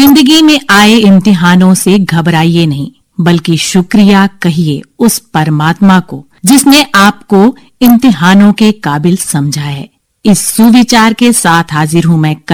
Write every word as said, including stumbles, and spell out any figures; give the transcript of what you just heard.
जिंदगी में आए इम्तिहानों से घबराइए नहीं, बल्कि शुक्रिया कहिए उस परमात्मा को जिसने आपको इम्तिहानों के काबिल समझा है। इस सुविचार के साथ हाजिर हूं मैं